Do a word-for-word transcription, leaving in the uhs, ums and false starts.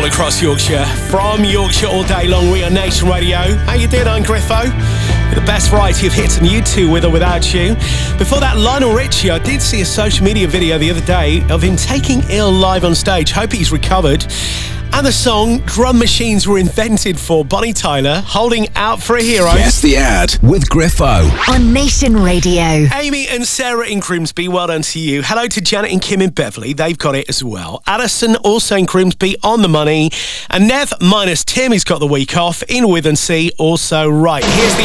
all across Yorkshire. From Yorkshire all day long, we are Nation Radio. How you doing? I'm Griffo. With the best variety of hits and you two, with or without you. Before that, Lionel Richie. I did see a social media video the other day of him taking ill live on stage. Hope he's recovered. And the song Drum Machines Were Invented For, Bonnie Tyler, Holding Out For A Hero. Guess the ad with Griffo. On Nation Radio. Amy and Sarah in Grimsby, well done to you. Hello to Janet and Kim in Beverley, they've got it as well. Addison, also in Grimsby, on the money. And Nev minus Tim, he's got the week off. In Withensea, also right. Here's the